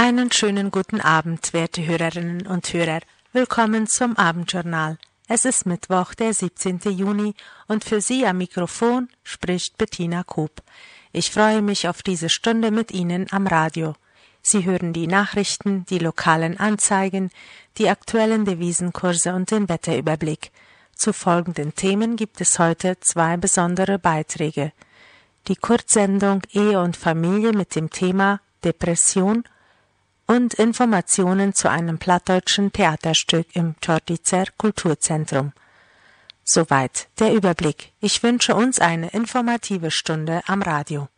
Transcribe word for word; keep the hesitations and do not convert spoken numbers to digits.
Einen schönen guten Abend, werte Hörerinnen und Hörer. Willkommen zum Abendjournal. Es ist Mittwoch, der siebzehnten Juni, und für Sie am Mikrofon spricht Bettina Koop. Ich freue mich auf diese Stunde mit Ihnen am Radio. Sie hören die Nachrichten, die lokalen Anzeigen, die aktuellen Devisenkurse und den Wetterüberblick. Zu folgenden Themen gibt es heute zwei besondere Beiträge. Die Kurzsendung Ehe und Familie mit dem Thema Depression und Informationen zu einem plattdeutschen Theaterstück im Čorticer Kulturzentrum. Soweit der Überblick. Ich wünsche uns eine informative Stunde am Radio.